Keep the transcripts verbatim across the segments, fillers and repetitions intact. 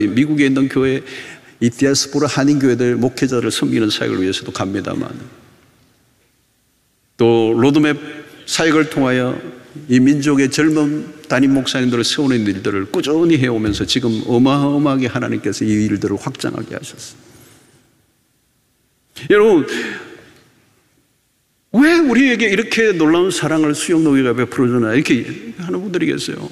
미국에 있는 교회, 이 디아스포라 한인교회들 목회자를 섬기는 사역을 위해서도 갑니다만, 또 로드맵 사역을 통하여 이 민족의 젊은 담임 목사님들을 세우는 일들을 꾸준히 해오면서 지금 어마어마하게 하나님께서 이 일들을 확장하게 하셨어요. 여러분, 왜 우리에게 이렇게 놀라운 사랑을 수영노교가 베풀어주나 이렇게 하는 분들이 계세요.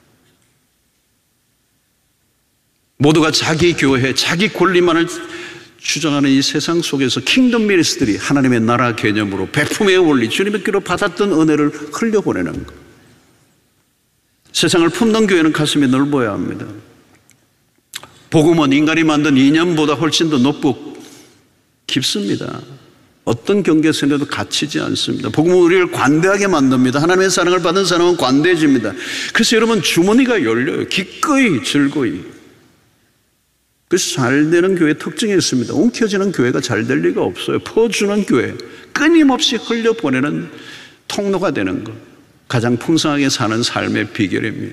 모두가 자기 교회, 자기 권리만을 주장하는 이 세상 속에서 킹덤 미니스트리, 하나님의 나라 개념으로 베품의 원리, 주님의 귀로 받았던 은혜를 흘려보내는 것. 세상을 품는 교회는 가슴이 넓어야 합니다. 복음은 인간이 만든 이념보다 훨씬 더 높고 깊습니다. 어떤 경계선에도 갇히지 않습니다. 복음은 우리를 관대하게 만듭니다. 하나님의 사랑을 받은 사람은 관대해집니다. 그래서 여러분, 주머니가 열려요. 기꺼이 즐거이. 그래서 잘 되는 교회의 특징이 있습니다. 움켜쥐는 교회가 잘 될 리가 없어요. 퍼주는 교회, 끊임없이 흘려보내는 통로가 되는 것, 가장 풍성하게 사는 삶의 비결입니다.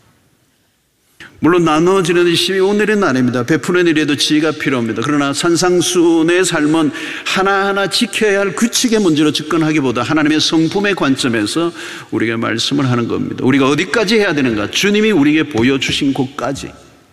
물론 나누어지는 일이 오늘의 날입니다. 베푸는 일에도 지혜가 필요합니다. 그러나 산상수훈의 삶은 하나하나 지켜야 할 규칙의 문제로 접근하기보다 하나님의 성품의 관점에서 우리가 말씀을 하는 겁니다. 우리가 어디까지 해야 되는가? 주님이 우리에게 보여주신 곳까지.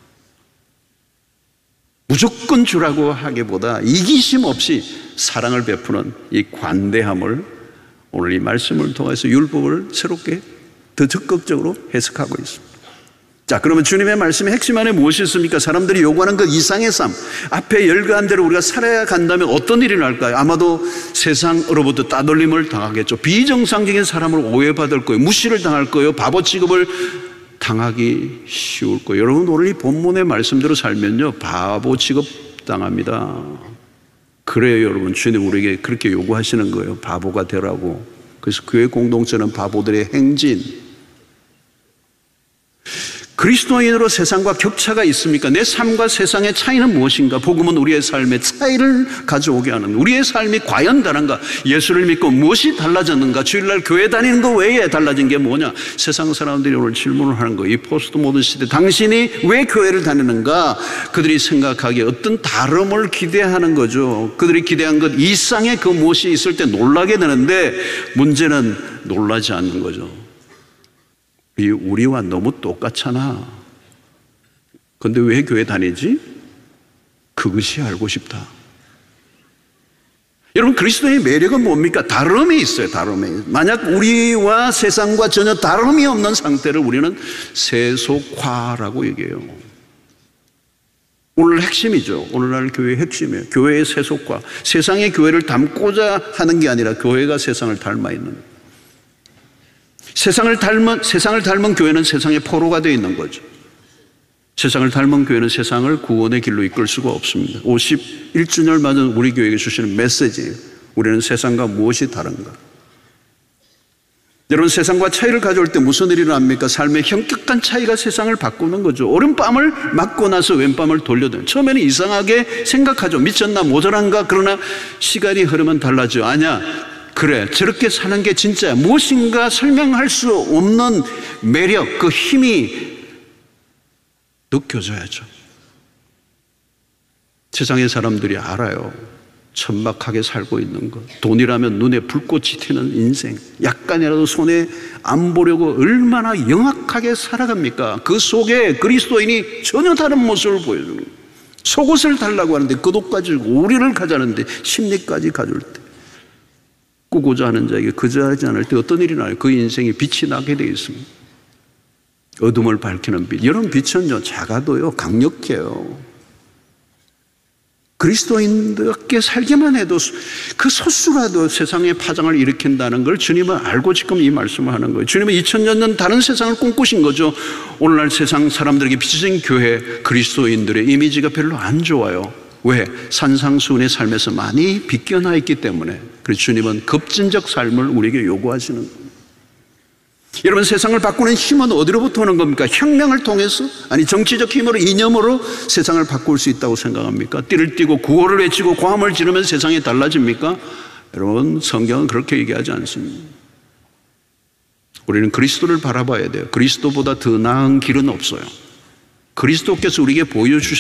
무조건 주라고 하기보다 이기심 없이 사랑을 베푸는 이 관대함을 오늘 이 말씀을 통해서 율법을 새롭게 더 적극적으로 해석하고 있습니다. 자, 그러면 주님의 말씀의 핵심 안에 무엇이 있습니까? 사람들이 요구하는 그 이상의 삶, 앞에 열거한 대로 우리가 살아야 간다면 어떤 일이 날까요? 아마도 세상으로부터 따돌림을 당하겠죠. 비정상적인 사람을 오해받을 거예요. 무시를 당할 거예요. 바보 취급을 당하기 쉬울 거예요. 여러분, 오늘 이 본문의 말씀대로 살면요, 바보 취급 당합니다. 그래요, 여러분. 주님 우리에게 그렇게 요구하시는 거예요. 바보가 되라고. 그래서 교회 공동체는 바보들의 행진. 그리스도인으로 세상과 격차가 있습니까? 내 삶과 세상의 차이는 무엇인가? 복음은 우리의 삶의 차이를 가져오게 하는, 우리의 삶이 과연 다른가? 예수를 믿고 무엇이 달라졌는가? 주일날 교회 다니는 거 외에 달라진 게 뭐냐? 세상 사람들이 오늘 질문을 하는 거예요. 이 포스트 모던 시대, 당신이 왜 교회를 다니는가? 그들이 생각하기에 어떤 다름을 기대하는 거죠. 그들이 기대한 것 이상의 그 무엇이 있을 때 놀라게 되는데, 문제는 놀라지 않는 거죠. 우리와 너무 똑같잖아. 근데 왜 교회 다니지? 그것이 알고 싶다. 여러분, 그리스도의 매력은 뭡니까? 다름이 있어요. 다름이. 만약 우리와 세상과 전혀 다름이 없는 상태를 우리는 세속화라고 얘기해요. 오늘 핵심이죠. 오늘날 교회의 핵심이에요. 교회의 세속화. 세상의 교회를 닮고자 하는 게 아니라 교회가 세상을 닮아 있는 거예요. 세상을 닮은, 세상을 닮은 교회는 세상의 포로가 되어 있는 거죠. 세상을 닮은 교회는 세상을 구원의 길로 이끌 수가 없습니다. 오십일 주년을 맞은 우리 교회에게 주시는 메시지예요. 우리는 세상과 무엇이 다른가? 여러분, 세상과 차이를 가져올 때 무슨 일이 일어납니까? 삶의 현격한 차이가 세상을 바꾸는 거죠. 오른밤을 맞고 나서 왼밤을 돌려대는. 처음에는 이상하게 생각하죠. 미쳤나, 모자란가? 그러나 시간이 흐르면 달라져. 아니야. 그래, 저렇게 사는 게 진짜야. 무엇인가 설명할 수 없는 매력, 그 힘이 느껴져야죠. 세상의 사람들이 알아요. 천박하게 살고 있는 것, 돈이라면 눈에 불꽃이 튀는 인생, 약간이라도 손에 안 보려고 얼마나 영악하게 살아갑니까? 그 속에 그리스도인이 전혀 다른 모습을 보여주는 거예요. 속옷을 달라고 하는데 그 옷까지 주고, 우리를 가자는데 심리까지 가져올 때, 꾸고자 하는 자에게 거절하지 않을 때 어떤 일이 나요? 그 인생이 빛이 나게 되어 있습니다. 어둠을 밝히는 빛. 여러분, 빛은요, 작아도요, 강력해요. 그리스도인답게 살기만 해도 그 소수라도 세상의 파장을 일으킨다는 걸 주님은 알고 지금 이 말씀을 하는 거예요. 주님은 이천여 년 다른 세상을 꿈꾸신 거죠. 오늘날 세상 사람들에게 비춰진 교회, 그리스도인들의 이미지가 별로 안 좋아요. 왜? 산상수훈의 삶에서 많이 비껴나 있기 때문에. 그래서 주님은 급진적 삶을 우리에게 요구하시는 겁니다. 여러분, 세상을 바꾸는 힘은 어디로부터 오는 겁니까? 혁명을 통해서? 아니, 정치적 힘으로, 이념으로 세상을 바꿀 수 있다고 생각합니까? 띠를 띠고 구호를 외치고 고함을 지르면 세상이 달라집니까? 여러분, 성경은 그렇게 얘기하지 않습니다. 우리는 그리스도를 바라봐야 돼요. 그리스도보다 더 나은 길은 없어요. 그리스도께서 우리에게 보여주셨